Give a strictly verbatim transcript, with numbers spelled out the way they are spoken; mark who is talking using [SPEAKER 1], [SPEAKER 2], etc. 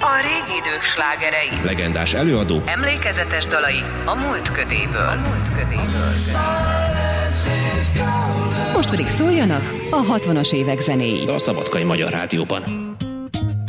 [SPEAKER 1] A régi idők slágerei,
[SPEAKER 2] legendás előadó,
[SPEAKER 1] emlékezetes dalai a múlt ködéből. A múlt ködéből.
[SPEAKER 3] Most pedig szóljanak a hatvanas évek zenéi.
[SPEAKER 2] a Szabadkai Magyar Rádióban.